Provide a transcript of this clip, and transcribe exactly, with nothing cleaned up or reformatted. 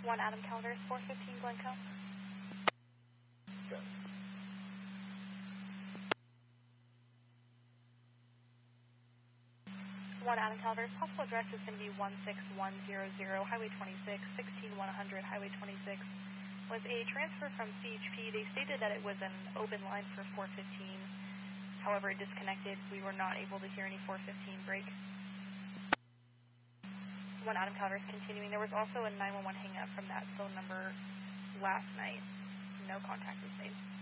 one Adam Calvert, four fifteen Glencoe. Okay. one Adam Calvert, possible address is going to be one six one zero zero, Highway twenty-six, sixteen one hundred, Highway twenty-six. Was a transfer from C H P. They stated that it was an open line for four fifteen. However, it disconnected. We were not able to hear any four fifteen break. one Adam Calvert continuing. There was also a nine one one hang up from that phone number last night. No contact was made.